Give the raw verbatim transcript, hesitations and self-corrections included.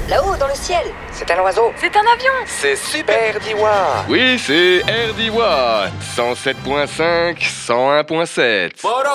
Là-haut, dans le ciel. C'est un oiseau. C'est un avion. C'est Super Diwa. Oui, c'est R D W A. cent sept point cinq, cent un point sept.